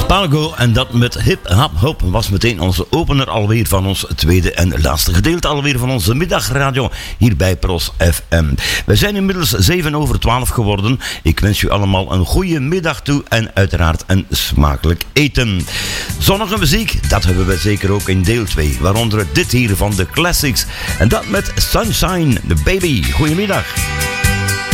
Spargo en dat met Hip Hop Hop was meteen onze opener alweer van ons tweede en laatste gedeelte alweer van onze middagradio hier bij Pros FM. We zijn inmiddels 7:12 geworden. Ik wens u allemaal een goede middag toe en uiteraard een smakelijk eten. Zonnige muziek, dat hebben we zeker ook in deel 2. Waaronder dit hier van de Classics en dat met Sunshine, the Baby. Goedemiddag.